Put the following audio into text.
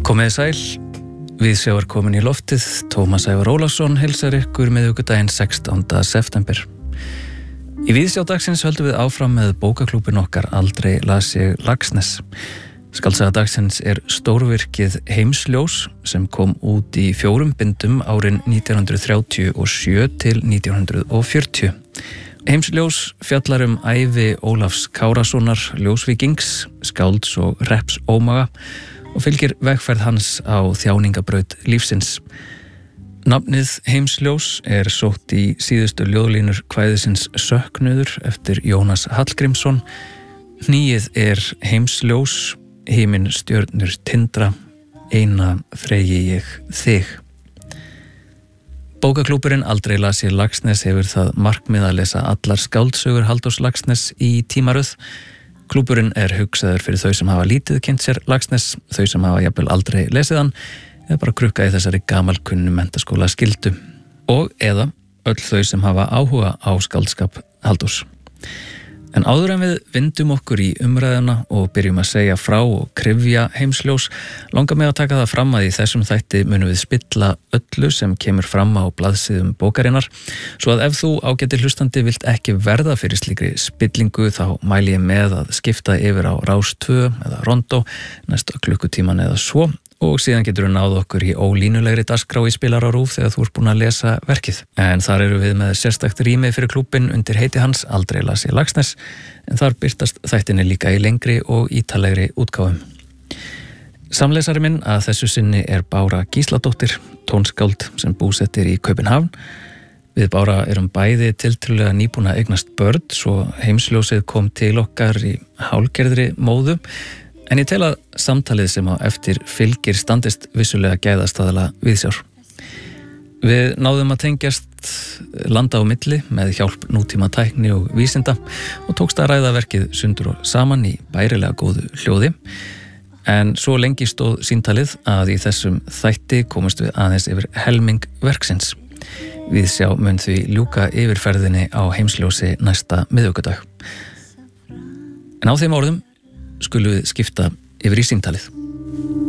Komið sæl, Viðsjá komin í loftið, Tómas Ævar Ólafsson heilsar ykkur miðvikudaginn 16. september. Í Viðsjá dagsins höldum við áfram með bókaklúbbin okkar Aldrei las ég Laxness. Skaldsaga dagsins stórvirkið Heimsljós sem kom út í 4 bindum árin 1937 til 1940. Heimsljós fjallar ævi Ólafs Kárasonar, ljósvíkings, skálds og repps ómaga og fylgir vegferð hans á þjáningabraut lífsins. Nafnið Heimsljós sótt í síðustu ljóðlínur kvæðisins Söknuður eftir Jónas Hallgrímsson. Hnýið Heimsljós, himinn stjörnur tindra, eina þregi ég þig. Bókaklúbburinn Aldrei las ég Laxness hefur það markmið að lesa allar skáldsögur Halldórs Laxness í tímaröð. Klúbburinn hugsaður fyrir þau sem hafa lítið kynnt sér Laxness, þau sem hafa jafnvel aldrei lesið hann, eða bara krukka í þessari gamalkunnu menntaskóla skildu, og eða öll þau sem hafa áhuga á skáldskap Halldórs. En áður en við vindum okkur í umræðuna og byrjum að segja frá og kryfja Heimsljós, langar mig að taka það fram að í þessum þætti munum við spilla öllu sem kemur fram á blaðsíðum bókarinnar, svo að ef þú ágæti hlustandi vilt ekki verða fyrir slíkri spillingu þá mæli ég með að skipta yfir á Rás 2 eða Rondó næsta klukkutíman eða svo, og síðan getur við náð okkur í ólínulegri dagskrá í Spilar á RÚV þegar þú ert búin að lesa verkið. En þar við með sérstakt rými fyrir klúbbinn undir heiti hans Aldrei las ég Laxness, en þar birtast þættinni líka í lengri og ítalegri útgáfum. Samlesari minn að þessu sinni Bára Gísladóttir, tónskáld sem búsettir í Kaupmannahöfn. Við Bára bæði tiltölulega nýbúin að eignast börn, svo Heimsljósið kom til okkar í hálfgerðri móðu. En ég tel að samtalið sem á eftir fylgir standist vissulega gæðastaðala Viðsjár. Við náðum að tengjast landa á milli með hjálp nútíma tækni og vísinda og tókst að ræða verkið sundur og saman í bærilega góðu hljóði. En svo lengi stóð síntalið að í þessum þætti komust við aðeins yfir helming verksins. Viðsjá mun því ljúka yfirferðinni á Heimsljósi næsta miðvikudag. En á þeim orðum skulum við skipta yfir í síntalið.